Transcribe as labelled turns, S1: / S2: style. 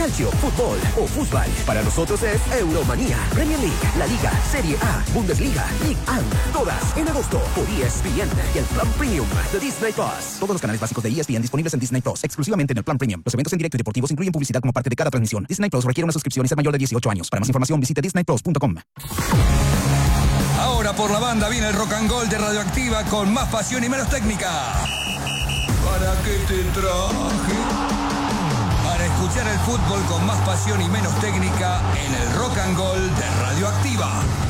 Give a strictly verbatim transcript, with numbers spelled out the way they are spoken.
S1: calcio, fútbol o fútbol. Para nosotros es Euromanía, Premier League, La Liga, Serie A, Bundesliga, League One. Todas en agosto por E S P N y el plan Premium de Disney Plus. Todos los canales básicos de E S P N disponibles en Disney Plus, exclusivamente en el plan Premium. Los eventos en directo y deportivos incluyen publicidad como parte de cada transmisión. Disney Plus requiere una suscripción y ser mayor de dieciocho años. Para más información visite disney plus punto com.
S2: Ahora por la banda viene el Rock and Gold de Radioactiva con más pasión y menos técnica. ¿Para qué te traje? Para escuchar el fútbol con más pasión y menos técnica en el Rock and Gold de Radioactiva.